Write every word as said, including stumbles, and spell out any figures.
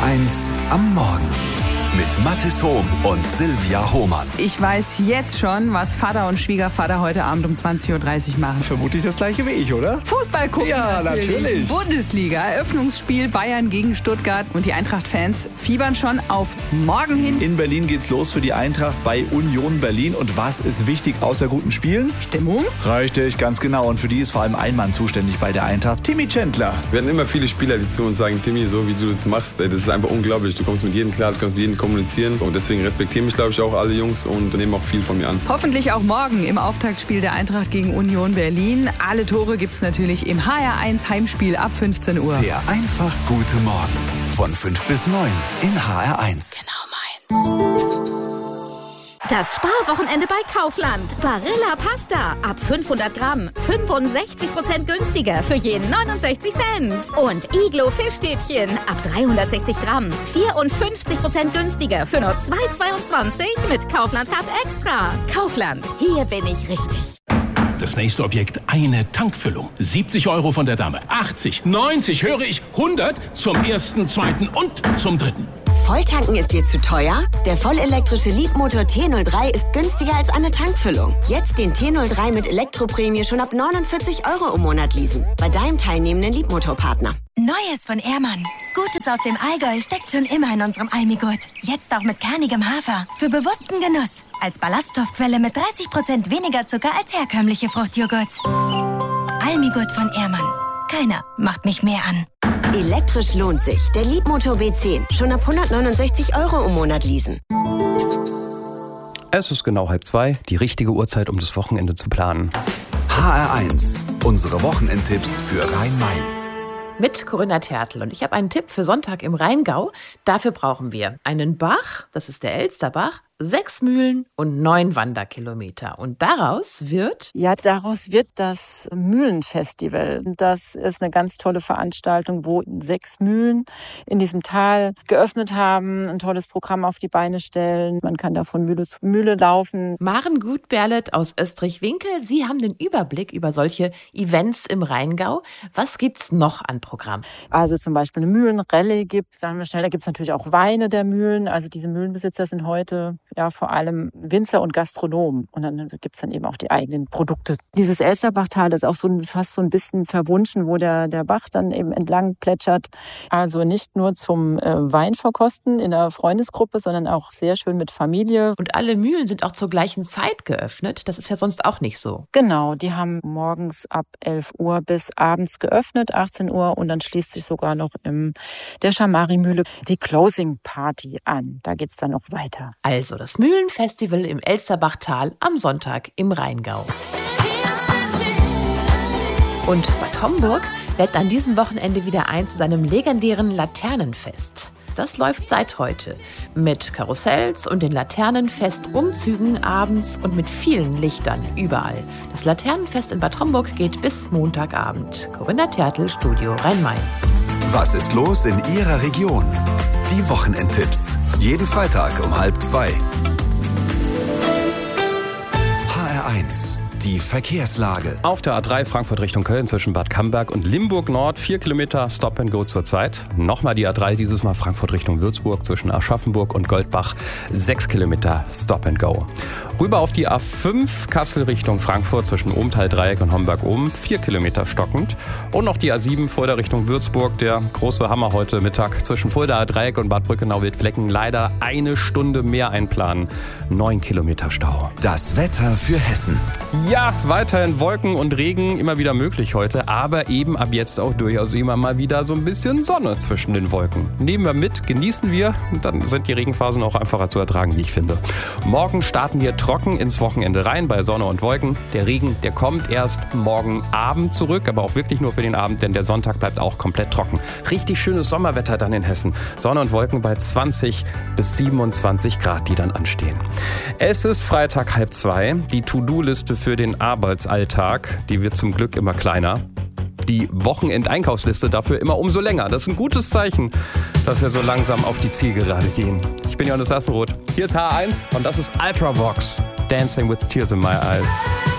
eins am Morgen mit Mathis Hohm und Silvia Hohmann. Ich weiß jetzt schon, was Vater und Schwiegervater heute Abend um zwanzig Uhr dreißig machen. Vermutlich das gleiche wie ich, oder? Fußball gucken. Ja, natürlich. Bundesliga, Eröffnungsspiel Bayern gegen Stuttgart. Und die Eintracht-Fans fiebern schon auf morgen hin. In Berlin geht's los für die Eintracht bei Union Berlin. Und was ist wichtig außer guten Spielen? Stimmung. Richtig, ganz genau. Und für die ist vor allem ein Mann zuständig bei der Eintracht, Timmy Chandler. Wir hatten immer viele Spieler, die zu uns sagen, Timmy, so wie du das machst, ey, das ist einfach unglaublich. Du kommst mit jedem klar, du kannst mit jedem kommunizieren. Und deswegen respektieren mich, glaube ich, auch alle Jungs und nehmen auch viel von mir an. Hoffentlich auch morgen im Auftaktspiel der Eintracht gegen Union Berlin. Alle Tore gibt's natürlich im H R eins Heimspiel ab fünfzehn Uhr. Der einfach gute Morgen von fünf bis neun in H R eins. Genau meins. Das Sparwochenende bei Kaufland. Barilla Pasta ab fünfhundert Gramm. fünfundsechzig Prozent günstiger für jeden neunundsechzig Cent. Und Iglo Fischstäbchen ab dreihundertsechzig Gramm. vierundfünfzig Prozent günstiger für nur zwei Euro zweiundzwanzig mit Kaufland Card Extra. Kaufland, hier bin ich richtig. Das nächste Objekt, eine Tankfüllung. siebzig Euro von der Dame. achtzig, neunzig, höre ich, hundert zum ersten, zweiten und zum dritten. Volltanken ist dir zu teuer? Der vollelektrische Leapmotor T null drei ist günstiger als eine Tankfüllung. Jetzt den T null drei mit Elektroprämie schon ab neunundvierzig Euro im Monat leasen. Bei deinem teilnehmenden Leapmotor-Partner. Neues von Ehrmann. Gutes aus dem Allgäu steckt schon immer in unserem Almigurt. Jetzt auch mit kernigem Hafer. Für bewussten Genuss. Als Ballaststoffquelle mit dreißig Prozent weniger Zucker als herkömmliche Fruchtjoghurts. Almigurt von Ehrmann. Keiner macht mich mehr an. Elektrisch lohnt sich. Der Leapmotor B zehn. Schon ab hundertneunundsechzig Euro im Monat leasen. Es ist genau halb zwei. Die richtige Uhrzeit, um das Wochenende zu planen. H R eins. Unsere Wochenendtipps für Rhein-Main. Mit Corinna Tertl. Und ich habe einen Tipp für Sonntag im Rheingau. Dafür brauchen wir einen Bach, das ist der Elsterbach, sechs Mühlen und neun Wanderkilometer. Und daraus wird... Ja, daraus wird das Mühlenfestival. Das ist eine ganz tolle Veranstaltung, wo sechs Mühlen in diesem Tal geöffnet haben, ein tolles Programm auf die Beine stellen. Man kann da von Mühle zu Mühle laufen. Maren Gutberlet aus Österreich-Winkel, Sie haben den Überblick über solche Events im Rheingau. Was gibt's noch an Programm? Also zum Beispiel eine Mühlenrallye gibt es, sagen wir schnell, da gibt es natürlich auch Weine der Mühlen. Also diese Mühlenbesitzer sind heute ja vor allem Winzer und Gastronomen. Und dann gibt es dann eben auch die eigenen Produkte. Dieses Elsterbachtal ist auch so ein, fast so ein bisschen verwunschen, wo der, der Bach dann eben entlang plätschert. Also nicht nur zum äh, Weinverkosten in der Freundesgruppe, sondern auch sehr schön mit Familie. Und alle Mühlen sind auch zur gleichen Zeit geöffnet. Das ist ja sonst auch nicht so. Genau, die haben morgens ab elf Uhr bis abends geöffnet, achtzehn Uhr. Und dann schließt sich sogar noch in der Schamari-Mühle die Closing Party an. Da geht es dann noch weiter. Also das Mühlenfestival im Elsterbachtal am Sonntag im Rheingau. Und Bad Homburg lädt an diesem Wochenende wieder ein zu seinem legendären Laternenfest. Das läuft seit heute mit Karussells und den Laternenfest-Umzügen abends und mit vielen Lichtern überall. Das Laternenfest in Bad Homburg geht bis Montagabend. Corinna Tertl, Studio Rhein-Main. Was ist los in Ihrer Region? Die Wochenendtipps. Jeden Freitag um halb zwei. H R eins. Die Verkehrslage. Auf der A drei Frankfurt Richtung Köln zwischen Bad Camberg und Limburg Nord vier Kilometer Stop and Go zurzeit. Nochmal die A drei, dieses Mal Frankfurt Richtung Würzburg zwischen Aschaffenburg und Goldbach sechs Kilometer Stop and Go. Rüber auf die A fünf Kassel Richtung Frankfurt zwischen Ohmtal-Dreieck und Homberg-Ohm vier Kilometer stockend. Und noch die A sieben Fulda Richtung Würzburg, der große Hammer heute Mittag zwischen Fulda-Dreieck und Bad Brückenau-Wildflecken leider eine Stunde mehr einplanen. neun Kilometer Stau. Das Wetter für Hessen. Ja, weiterhin Wolken und Regen immer wieder möglich heute, aber eben ab jetzt auch durchaus immer mal wieder so ein bisschen Sonne zwischen den Wolken. Nehmen wir mit, genießen wir und dann sind die Regenphasen auch einfacher zu ertragen, wie ich finde. Morgen starten wir trocken ins Wochenende rein bei Sonne und Wolken. Der Regen, der kommt erst morgen Abend zurück, aber auch wirklich nur für den Abend, denn der Sonntag bleibt auch komplett trocken. Richtig schönes Sommerwetter dann in Hessen. Sonne und Wolken bei zwanzig bis siebenundzwanzig Grad, die dann anstehen. Es ist Freitag halb zwei. Die To-Do-Liste für den Arbeitsalltag, die wird zum Glück immer kleiner. Die Wochenendeinkaufsliste dafür immer umso länger. Das ist ein gutes Zeichen, dass wir so langsam auf die Zielgerade gehen. Ich bin Johannes Sassenroth. Hier ist H eins und das ist Ultravox. Dancing with Tears in My Eyes.